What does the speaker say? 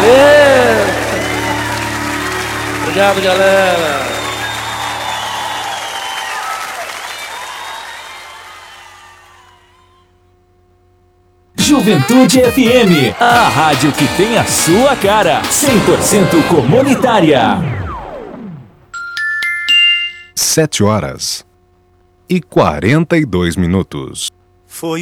Valeu! Obrigado, galera! Juventude FM, a rádio que tem a sua cara, 100% comunitária. 7h42. Foi